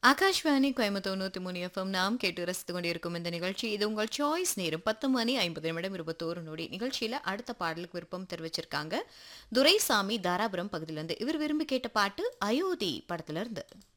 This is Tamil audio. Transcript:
ஆகாஷ்வாணி கோயம்புத்தூர் 103 எஃப்எம் நாம் கேட்டு ரசித்துக் கொண்டிருக்கும் இந்த நிகழ்ச்சி இது உங்கள் சாய்ஸ் நேரம் 10:50 நிகழ்ச்சியில அடுத்த பாடலுக்கு விருப்பம் தெரிவிச்சிருக்காங்க துரைசாமி தாராபுரம் பகுதியிலிருந்து. இவர் விரும்பி கேட்ட பாட்டு அயோத்தி படத்துல இருந்து.